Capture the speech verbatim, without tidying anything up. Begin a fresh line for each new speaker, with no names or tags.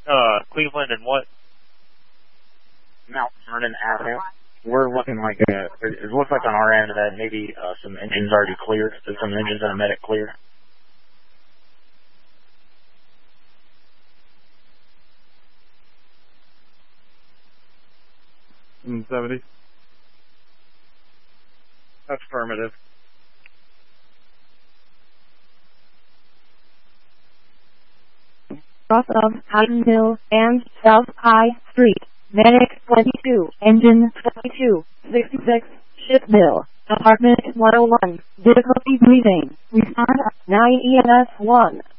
Uh, Cleveland and what?
Mount Vernon Avenue. We're looking like, uh, it looks like on our end that maybe uh, some engines already cleared. There's some engines in a medic cleared.
Mm, seventy. Affirmative.
Cross of Houghton Hill and South High Street. Medic twenty-two, engine twenty-two, sixty-six, Shipville, apartment one oh one, difficulty breathing, respond nine E M S one.